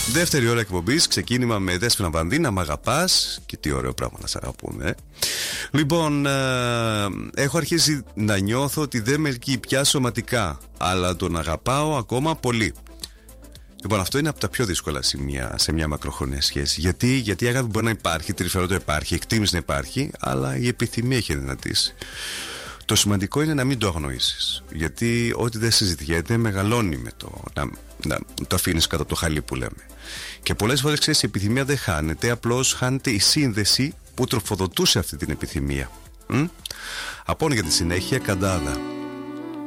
Δεύτερη ώρα εκπομπής, ξεκίνημα με Δέσποινα Βανδίνα, μ' αγαπάς. Και τι ωραίο πράγμα να σ' αγαπούμε. Λοιπόν, έχω αρχίσει να νιώθω ότι δεν με ελκύει πια σωματικά, αλλά τον αγαπάω ακόμα πολύ. Λοιπόν, αυτό είναι από τα πιο δύσκολα σημεία σε μια μακροχρόνια σχέση. Γιατί η αγάπη μπορεί να υπάρχει, τρυφερότητα υπάρχει, εκτίμηση να υπάρχει, αλλά η επιθυμία έχει δυνατήσει. Το σημαντικό είναι να μην το αγνοήσεις. Γιατί ό,τι δεν συζητιέται μεγαλώνει με το να το αφήνεις κάτω από το χαλί που λέμε. Και πολλές φορές, ξέρεις, η επιθυμία δεν χάνεται, απλώς χάνεται η σύνδεση που τροφοδοτούσε αυτή την επιθυμία. Από για τη συνέχεια, Καντάδα.